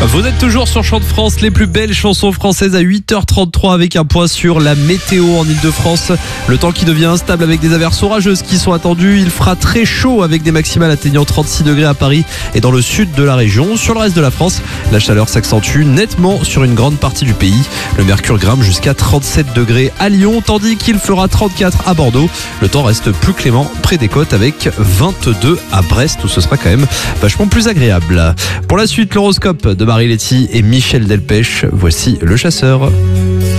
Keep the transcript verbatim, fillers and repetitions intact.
Vous êtes toujours sur Chant de France, les plus belles chansons françaises à huit heures trente-trois avec un point sur la météo en Ile-de-France. Le temps qui devient instable avec des averses orageuses qui sont attendues. Il fera très chaud avec des maximales atteignant trente-six degrés à Paris et dans le sud de la région. Sur le reste de la France, la chaleur s'accentue nettement sur une grande partie du pays. Le mercure grimpe jusqu'à trente-sept degrés à Lyon, tandis qu'il fera trente-quatre à Bordeaux. Le temps reste plus clément près des côtes avec vingt-deux à Brest où ce sera quand même vachement plus agréable. Pour la suite, l'horoscope de Marie Letty et Michel Delpech. Voici Le Chasseur.